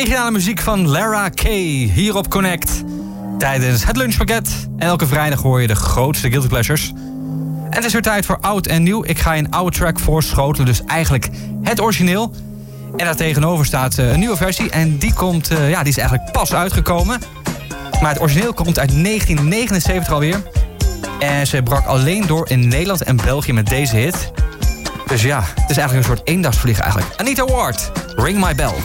Regionale muziek van Lara K. hier op Connect. Tijdens het lunchpakket. En elke vrijdag hoor je de grootste guilty pleasures. En het is weer tijd voor oud en nieuw. Ik ga je een oude track voorschotelen, dus eigenlijk het origineel. En daar tegenover staat een nieuwe versie. En die komt, die is eigenlijk pas uitgekomen. Maar het origineel komt uit 1979 alweer. En ze brak alleen door in Nederland en België met deze hit. Dus ja, het is eigenlijk een soort eendagsvliegen eigenlijk. Anita Ward, Ring My Bell.